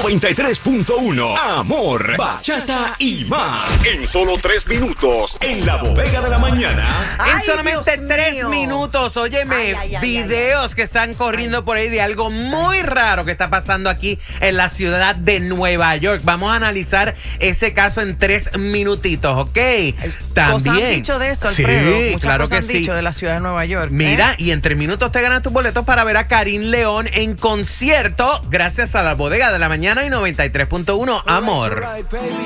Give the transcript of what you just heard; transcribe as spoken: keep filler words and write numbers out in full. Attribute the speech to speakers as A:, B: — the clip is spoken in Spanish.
A: noventa y tres punto uno. Amor, bachata y más. En solo tres minutos, en la bodega de la mañana.
B: Ay,
C: en solamente
B: Dios
C: tres
B: mío.
C: minutos, óyeme,
B: Ay, ay, ay,
C: videos
B: ay, ay.
C: que están corriendo por ahí de algo muy raro que está pasando aquí en la ciudad de Nueva York. Vamos a analizar ese caso en tres minutitos, ¿ok? También.
B: Cosas han dicho de eso, Alfredo.
C: Sí,
B: Muchas
C: claro
B: cosas
C: que
B: han
C: sí.
B: dicho de la ciudad de Nueva York.
C: Mira,
B: ¿eh?
C: y en tres minutos te ganas tus boletos para ver a Karim León en concierto gracias a la bodega de la mañana y noventa y tres punto uno. Amor.